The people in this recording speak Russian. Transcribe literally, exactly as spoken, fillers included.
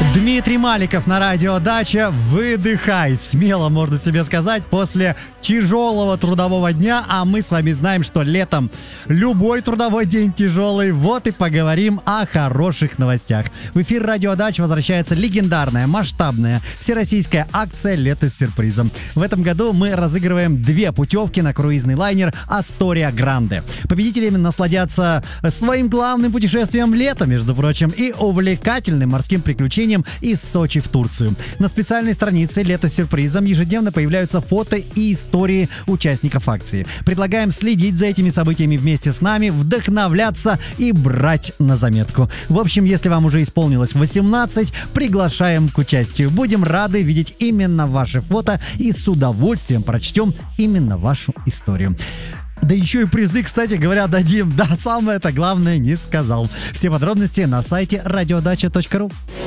Дмитрий Маликов на радио «Дача». Выдыхай, смело можно себе сказать, после тяжелого трудового дня. А мы с вами знаем, что летом любой трудовой день тяжелый. Вот и поговорим о хороших новостях. В эфир радио «Дача» возвращается легендарная, масштабная всероссийская акция «Лето с сюрпризом». В этом году мы разыгрываем две путевки на круизный лайнер «Астория Гранде». Победители насладятся своим главным путешествием лета, между прочим, и увлекательным морским приключением из Сочи в Турцию. На специальной странице «Лето с сюрпризом» ежедневно появляются фото и истории участников акции. Предлагаем следить за этими событиями вместе с нами, вдохновляться и брать на заметку. В общем, если вам уже исполнилось восемнадцать, приглашаем к участию. Будем рады видеть именно ваши фото и с удовольствием прочтем именно вашу историю. Да еще и призы, кстати говоря, дадим. Да, самое это главное не сказал. Все подробности на сайте радиодача точка ру.